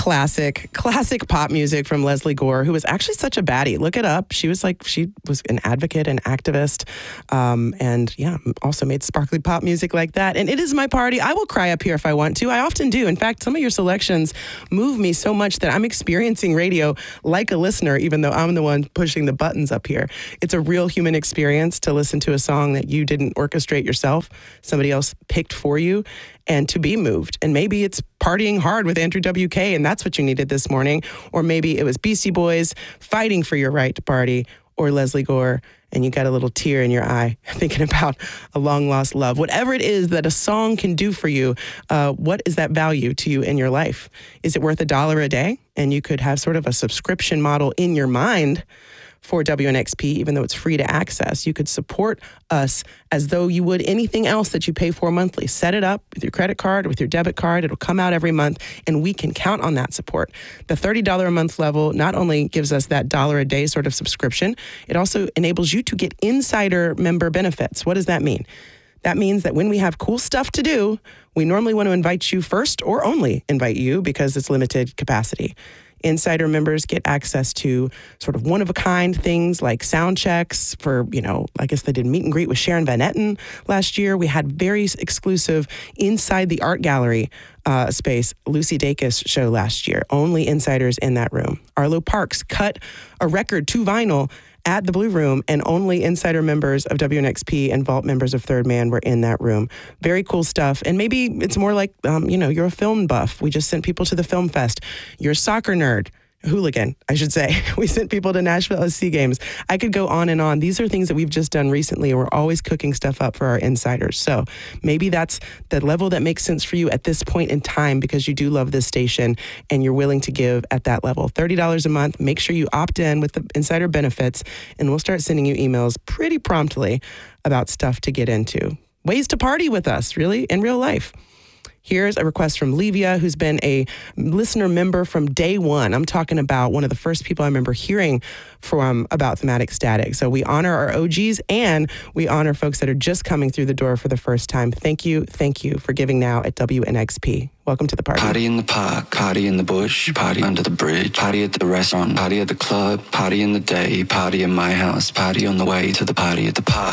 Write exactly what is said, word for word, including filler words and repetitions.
classic, classic pop music from Leslie Gore, who was actually such a baddie. Look it up. She was like, she was an advocate and activist. Um, and yeah, also made sparkly pop music like that. And it is my party. I will cry up here if I want to. I often do. In fact, some of your selections move me so much that I'm experiencing radio like a listener, even though I'm the one pushing the buttons up here. It's a real human experience to listen to a song that you didn't orchestrate yourself. Somebody else picked for you, and to be moved. And maybe it's partying hard with Andrew W K, and that's what you needed this morning. Or maybe it was Beastie Boys fighting for your right to party, or Leslie Gore, and you got a little tear in your eye thinking about a long-lost love. Whatever it is that a song can do for you, uh, what is that value to you in your life? Is it worth a dollar a day? And you could have sort of a subscription model in your mind for W N X P, even though it's free to access. You could support us as though you would anything else that you pay for monthly. Set it up with your credit card, with your debit card. It'll come out every month, and we can count on that support. The thirty dollars a month level not only gives us that dollar a day sort of subscription, it also enables you to get insider member benefits. What does that mean? That means that when we have cool stuff to do, we normally want to invite you first, or only invite you because it's limited capacity. Insider members get access to sort of one-of-a-kind things like sound checks for, you know, I guess they did meet and greet with Sharon Van Etten last year. We had very exclusive Inside the Art Gallery uh, space, Lucy Dacus show last year. Only insiders in that room. Arlo Parks cut a record to vinyl at the Blue Room, and only insider members of W N X P and Vault members of Third Man were in that room. Very cool stuff. And maybe it's more like, um, you know, you're a film buff. We just sent people to the Film Fest. You're a soccer nerd. Hooligan, I should say. We sent people to Nashville S C games. I could go on and on. These are things that we've just done recently, and we're always cooking stuff up for our insiders. So maybe that's the level that makes sense for you at this point in time, because you do love this station and you're willing to give at that level. thirty dollars a month. Make sure you opt in with the insider benefits, and we'll start sending you emails pretty promptly about stuff to get into. Ways to party with us, really, in real life. Here's a request from Levia, who's been a listener member from day one. I'm talking about one of the first people I remember hearing from about Thematic Static. So we honor our O Gs, and we honor folks that are just coming through the door for the first time. Thank you, thank you for giving now at W N X P. Welcome to the party. Party in the park, party in the bush, party under the bridge, party at the restaurant, party at the club, party in the day, party in my house, party on the way to the party at the park.